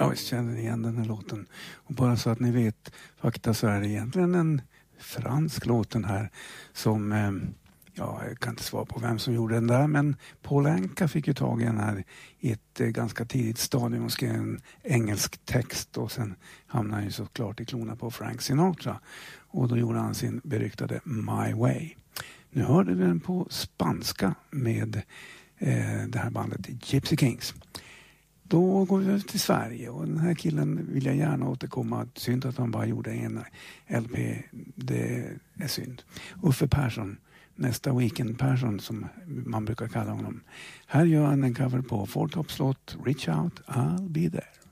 Ja, visst känner ni igen den här låten. Och bara så att ni vet fakta så är det egentligen en fransk låten här som, jag kan inte svara på vem som gjorde den där, men Paul Anka fick ju tag i den här i ett ganska tidigt stadium och skrev en engelsk text och sen hamnade han ju såklart i klorna på Frank Sinatra och då gjorde han sin beryktade My Way. Nu hörde vi den på spanska med det här bandet Gypsy Kings. Då går vi till Sverige och den här killen vill jag gärna återkomma. Synd att han bara gjorde en LP. Det är synd. Uffe Persson, nästa Weekend Persson som man brukar kalla honom. Här gör han en cover på Four Tops låt Reach Out, I'll Be There.